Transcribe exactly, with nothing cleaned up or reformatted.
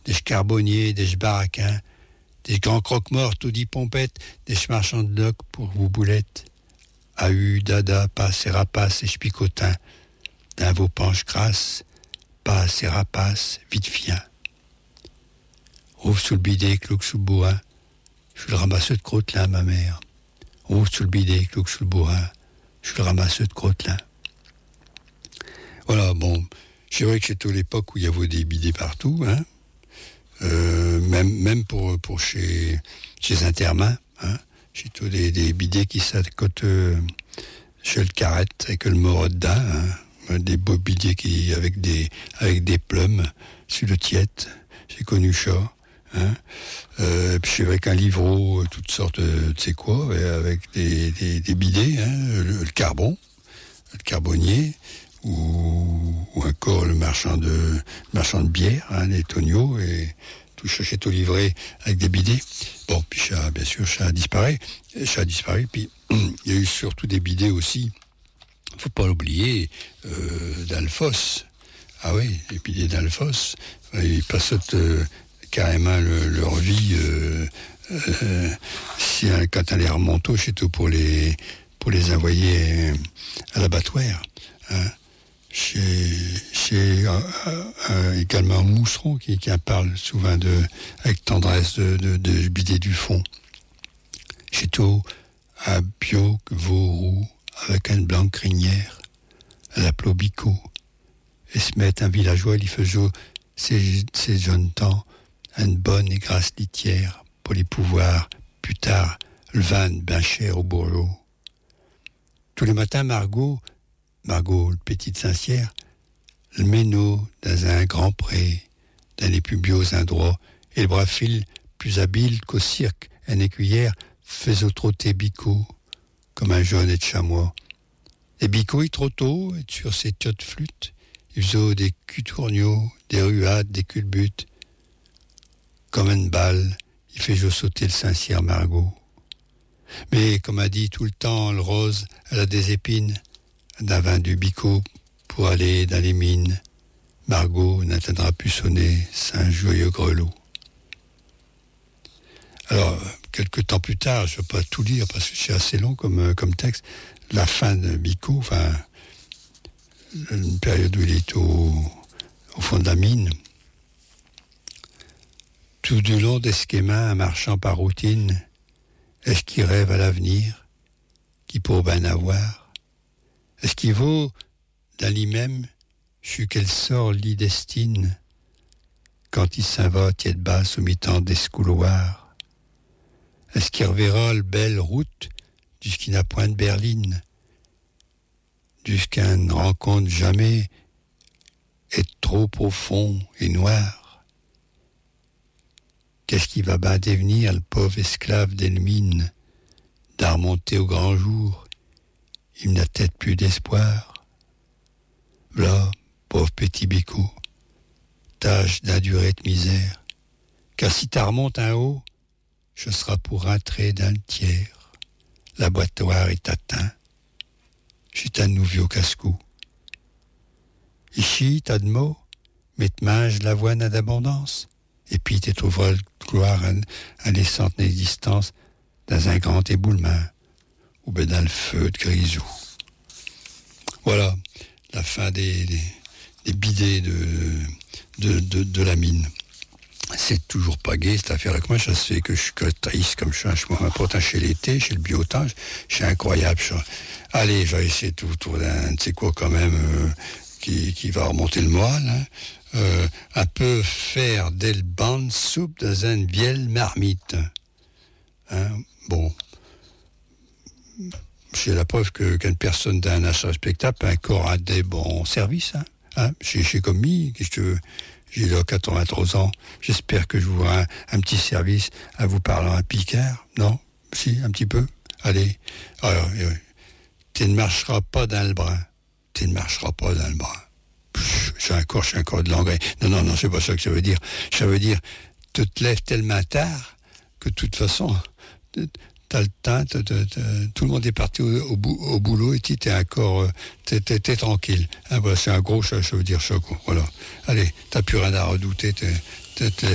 des charbonniers, des baraquins, des grands croque-morts, tout dit pompette, des marchands de loc pour vous boulettes. Ahu, dada, passe et rapace et spicotin, d'un vos penches crasses, passe et rapace, vite fien. Ouvre sous le bidet, clouc sous le bourrin, je suis le ramasseux de crotelin, ma mère. Ouvre sous le bidet, clouc sous le bourrin, je suis le ramasseux de crotelin. Voilà, bon, c'est vrai que c'est à l'époque où il y avait des bidets partout, hein, euh, même, même pour, pour chez, chez Intermain, hein, j'ai tous des, des bidets qui s'accotent euh, chez le Carrette avec le Morodda, hein, des beaux bidets qui, avec des, avec des plumes sur le tiète, j'ai connu ça. Hein. Euh, puis avec un livreau, toutes sortes de, tu sais quoi, avec des, des, des bidets, hein, le, le carbon, le carbonnier, ou, ou encore le marchand de, le marchand de bière, hein, les Tonio, et tout ça chez tout livré avec des bidets. Bon, puis ça, bien sûr, ça a disparu, ça a disparu. Puis il y a eu surtout des bidets aussi. Faut pas l'oublier, euh, d'Alphos. Ah oui, les bidets d'Alphos, ils passent euh, carrément le, leur vie euh, euh, si, quand elle les remonte, c'est tout pour les pour les envoyer à l'abattoir. Hein. Chez, chez euh, euh, également Mousseron qui, qui en parle souvent de avec tendresse de, de, de bidet du fond. Chez tout à Bio Vaurou avec une blanche crinière à la Plobico et se met un villageois il faisait ces, ces jeunes temps une bonne et grasse litière pour les pouvoirs, plus tard, le van ben cher au bourreau. Tous les matins, Margot, Margot, le petite Saint-Cyr, le méno dans un grand pré, dans les pubios indroits, et le bras fil, plus habile qu'au cirque, un écuyère, faisait trotter Bico, comme un jeune et de chamois. Et Bico, il trop tôt, et sur ses tiottes flûtes, il faisait des cutourniaux, des ruades, des culbutes. Comme une balle, il fait jouer sauter le Saint-Cyr Margot. Mais, comme a dit tout le temps, le rose, elle a des épines, d'un vin du Bico pour aller dans les mines. Margot n'atteindra plus sonner Saint joyeux grelot. Alors, quelques temps plus tard, je ne vais pas tout lire parce que c'est assez long comme, comme texte, la fin de Bico, enfin, une période où il est au, au fond de la mine. Tout du long des schémas, marchant par routine, est-ce qu'il rêve à l'avenir, qui pour ben avoir? Est-ce qu'il vaut, dans lui-même, sur quel sort l'y destine, quand il s'en va tiède basse au mi-temps des scouloirs? Est-ce qu'il reverra le belle route jusqu'il n'a point de berline, jusqu'à une rencontre jamais est trop profond et noir? Qu'est-ce qui va ben devenir le pauvre esclave d'Elmine, d'à remonter au grand jour, il n'a peut-être plus d'espoir. V'là, pauvre petit Bico, tâche d'endurer de misère, car si t'as remonte en haut, je serai pour rentrer dans le tiers. L'abattoir est atteint. J'suis un nouveau casse-cou. Ici, t'as de mots, mais te mange l'avoine à d'abondance, et puis t'es trouveras le couloir à laissant l'existence dans un grand éboulement, ou ben dans le feu de grisou. Voilà, la fin des, des, des bidets de, de, de, de la mine. C'est toujours pas gai cette affaire avec moi, ça se fait que je suis triste comme ça, je m'apporte chez l'été, chez le biotage, c'est incroyable ça. Allez, je vais essayer tout autour d'un, tu sais quoi quand même, euh, qui, qui va remonter le moral, hein. Euh, un peu faire des bandes soupe dans une vieille marmite. Hein, bon. C'est la preuve que, qu'une personne d'un achat respectable a encore un des bons services. Hein. Hein, j'ai, j'ai commis, qu'est-ce que tu veux? J'ai là quatre-vingt-trois ans. J'espère que je vous ferai un, un petit service à vous parler un picard. Non? Si, un petit peu? Allez. Alors, euh, tu ne marcheras pas dans le brin. Tu ne marcheras pas dans le brin. J'ai encore, j'ai encore de l'engrais. Non, non, non, c'est pas ça que ça veut dire. Ça veut dire, tu te lèves tellement tard que de toute façon, t'as le temps, t'as, t'as, t'as, tout le monde est parti au, au, au boulot et tu es encore, t'es, t'es, t'es tranquille. Hein, voilà, c'est un gros, ça, ça veut dire ça, quoi. Voilà. Allez, t'as plus rien à redouter, t'es, t'es, t'es